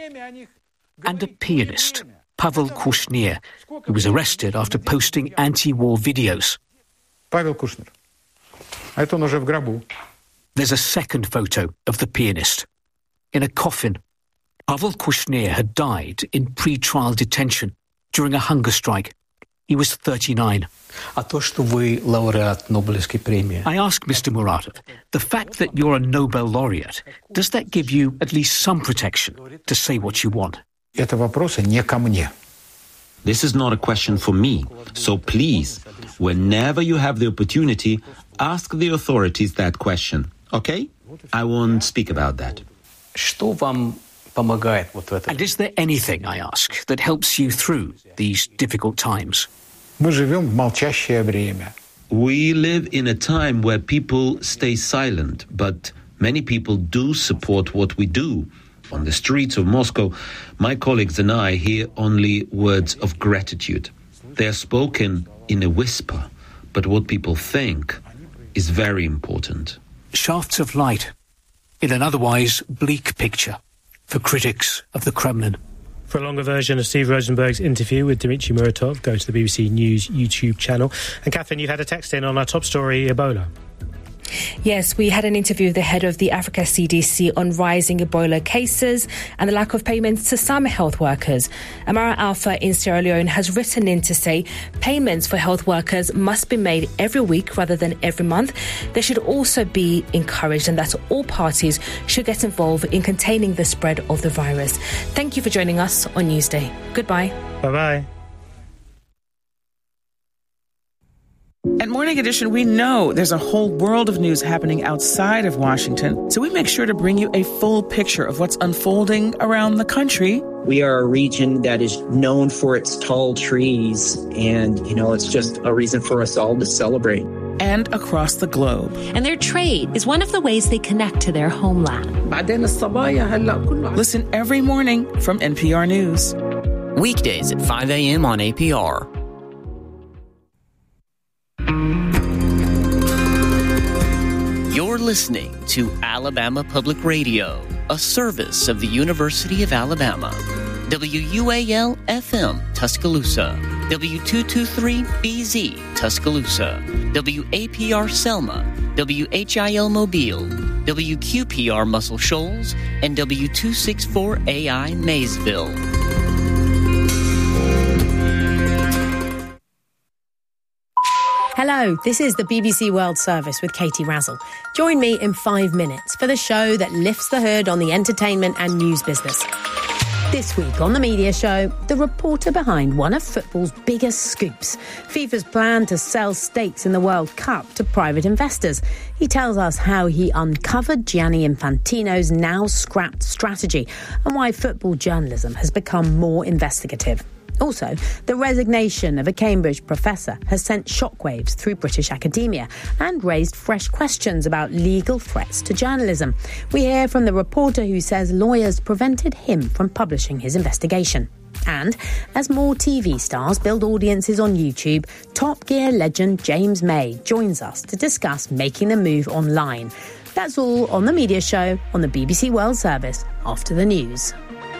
and a pianist, Pavel Kushnir, who was arrested after posting anti-war videos. Pavel Kushnir. Это он уже в гробу. There's a second photo of the pianist, in a coffin. Pavel Kushnir had died in pre-trial detention during a hunger strike. He was thirty-nine. I asked Mister Muratov, the fact that you're a Nobel laureate, does that give you at least some protection to say what you want? Это вопросы не ко мне. This is not a question for me. So please, whenever you have the opportunity, ask the authorities that question. Okay? I won't speak about that. Что вам помогает вот в этом? And is there anything, I ask, that helps you through these difficult times? Мы живем в молчащее время. We live in a time where people stay silent, but many people do support what we do. On the streets of Moscow, my colleagues and I hear only words of gratitude. They are spoken in a whisper, but what people think is very important. Shafts of light in an otherwise bleak picture for critics of the Kremlin. For a longer version of Steve Rosenberg's interview with Dmitry Muratov, go to the B B C News YouTube channel. And Catherine, you've had a text in on our top story, Ebola. Yes, we had an interview with the head of the Africa C D C on rising Ebola cases and the lack of payments to some health workers. Amara Alpha in Sierra Leone has written in to say payments for health workers must be made every week rather than every month. They should also be encouraged and that all parties should get involved in containing the spread of the virus. Thank you for joining us on Newsday. Goodbye. Bye-bye. At Morning Edition, we know there's a whole world of news happening outside of Washington, so we make sure to bring you a full picture of what's unfolding around the country. We are a region that is known for its tall trees, and, you know, it's just a reason for us all to celebrate. And across the globe. And their trade is one of the ways they connect to their homeland. Listen every morning from N P R News. Weekdays at five a.m. on A P R. You're listening to Alabama Public Radio, a service of the University of Alabama. W U A L F M, Tuscaloosa. W two twenty-three B Z, Tuscaloosa. W A P R Selma. W H I L Mobile. W Q P R Muscle Shoals. And W two sixty-four A I Maysville. Hello, this is the B B C World Service with Katie Razzle. Join me in five minutes for the show that lifts the hood on the entertainment and news business. This week on The Media Show, the reporter behind one of football's biggest scoops, FIFA's plan to sell stakes in the World Cup to private investors. He tells us how he uncovered Gianni Infantino's now scrapped strategy and why football journalism has become more investigative. Also, the resignation of a Cambridge professor has sent shockwaves through British academia and raised fresh questions about legal threats to journalism. We hear from the reporter who says lawyers prevented him from publishing his investigation. And as more T V stars build audiences on YouTube, Top Gear legend James May joins us to discuss making the move online. That's all on The Media Show on the B B C World Service after the news.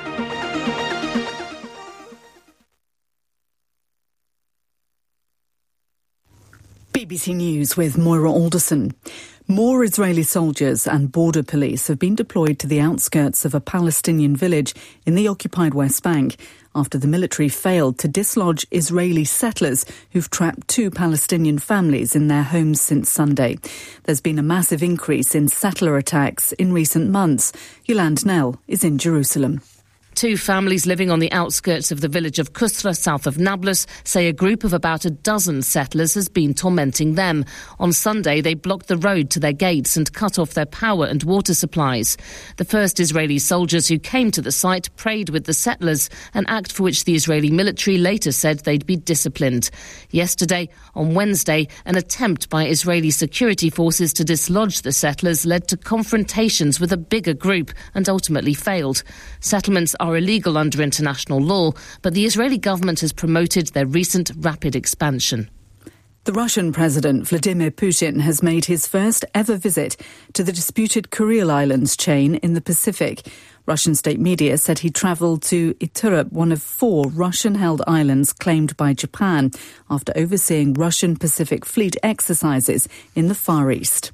B B C News with Moira Alderson. More Israeli soldiers and border police have been deployed to the outskirts of a Palestinian village in the occupied West Bank after the military failed to dislodge Israeli settlers who've trapped two Palestinian families in their homes since Sunday. There's been a massive increase in settler attacks in recent months. Yolande Nell is in Jerusalem. Two families living on the outskirts of the village of Kusra, south of Nablus, say a group of about a dozen settlers has been tormenting them. On Sunday, they blocked the road to their gates and cut off their power and water supplies. The first Israeli soldiers who came to the site prayed with the settlers, an act for which the Israeli military later said they'd be disciplined. Yesterday, on Wednesday, an attempt by Israeli security forces to dislodge the settlers led to confrontations with a bigger group and ultimately failed. Settlements are illegal under international law, but the Israeli government has promoted their recent rapid expansion. The Russian President Vladimir Putin has made his first ever visit to the disputed Kuril Islands chain in the Pacific. Russian state media said he travelled to Iturup, one of four Russian-held islands claimed by Japan, after overseeing Russian Pacific Fleet exercises in the Far East.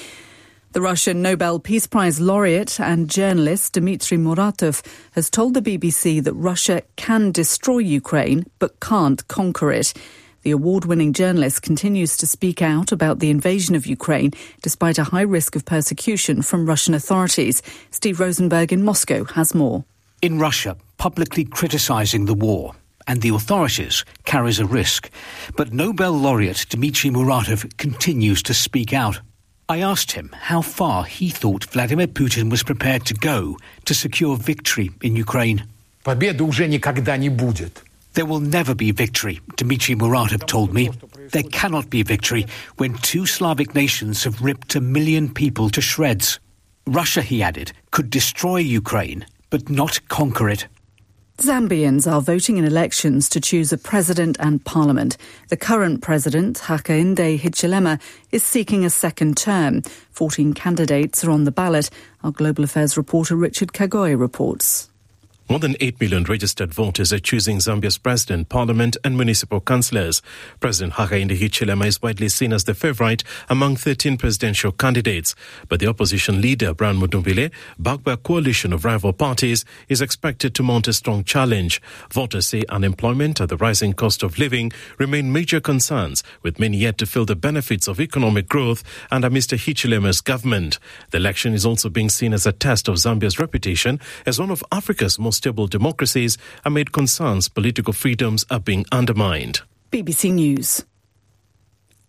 The Russian Nobel Peace Prize laureate and journalist Dmitry Muratov has told the B B C that Russia can destroy Ukraine but can't conquer it. The award-winning journalist continues to speak out about the invasion of Ukraine despite a high risk of persecution from Russian authorities. Steve Rosenberg in Moscow has more. In Russia, publicly criticising the war and the authorities carries a risk. But Nobel laureate Dmitry Muratov continues to speak out. I asked him how far he thought Vladimir Putin was prepared to go to secure victory in Ukraine. Победы уже никогда не будет. There will never be victory, Dmitry Muratov told me. There cannot be victory when two Slavic nations have ripped a million people to shreds. Russia, he added, could destroy Ukraine, but not conquer it. Zambians are voting in elections to choose a president and parliament. The current president, Hakainde Hichilema, is seeking a second term. fourteen candidates are on the ballot. Our Global Affairs reporter Richard Kagoy reports. More than eight million registered voters are choosing Zambia's president, parliament and municipal councillors. President Hakainde Hichilema is widely seen as the favourite among thirteen presidential candidates. But the opposition leader, Brian Mudubile, backed by a coalition of rival parties, is expected to mount a strong challenge. Voters say unemployment and the rising cost of living remain major concerns, with many yet to feel the benefits of economic growth under Mister Hichilema's government. The election is also being seen as a test of Zambia's reputation as one of Africa's most stable democracies amid concerns political freedoms are being undermined. B B C News.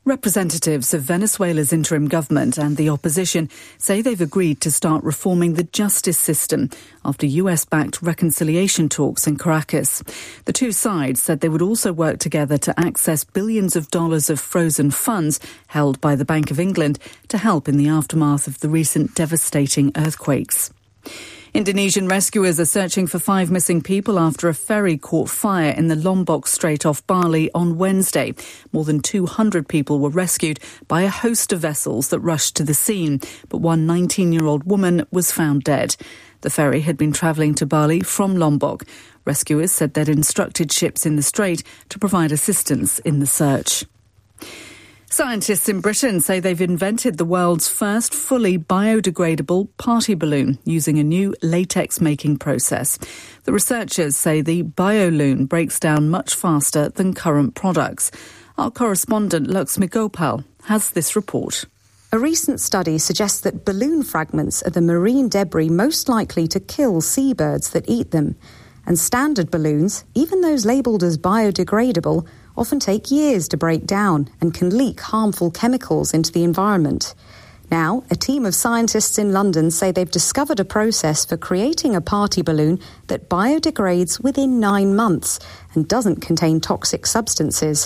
Representatives of Venezuela's interim government and the opposition say they've agreed to start reforming the justice system after U S-backed reconciliation talks in Caracas. The two sides said they would also work together to access billions of dollars of frozen funds held by the Bank of England to help in the aftermath of the recent devastating earthquakes. Indonesian rescuers are searching for five missing people after a ferry caught fire in the Lombok Strait off Bali on Wednesday. More than two hundred people were rescued by a host of vessels that rushed to the scene, but one nineteen-year-old woman was found dead. The ferry had been travelling to Bali from Lombok. Rescuers said they'd instructed ships in the strait to provide assistance in the search. Scientists in Britain say they've invented the world's first fully biodegradable party balloon using a new latex-making process. The researchers say the BioLoon breaks down much faster than current products. Our correspondent Laxmi Gopal has this report. A recent study suggests that balloon fragments are the marine debris most likely to kill seabirds that eat them. And standard balloons, even those labelled as biodegradable, often take years to break down and can leak harmful chemicals into the environment. Now, a team of scientists in London say they've discovered a process for creating a party balloon that biodegrades within nine months and doesn't contain toxic substances.